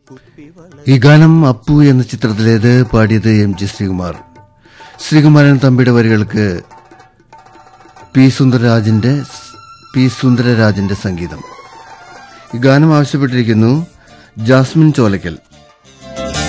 ഈ ഗാനം അപ്പു എന്ന ചിത്രത്തിലേത്. പാടിയത് MG ശ്രീകുമാർ. ശ്രീകുമാരൻ തമ്പിയുടെ വരികൾക്ക് പി സുന്ദരരാജന്റെ സംഗീതം. ഈ ഗാനം ആവശ്യപ്പെട്ടിരിക്കുന്നു ജാസ്മിൻ ചോലക്കൽ.